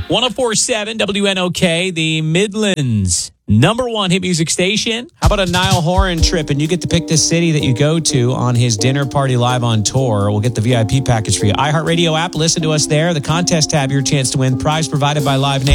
104.7 WNOK, the Midlands' #1 hit music station. How about a Niall Horan trip, and you get to pick the city that you go to on his Dinner Party Live on Tour. We'll get the VIP package for you. iHeartRadio app, listen to us there. The contest tab, your chance to win. Prize provided by Live Nation.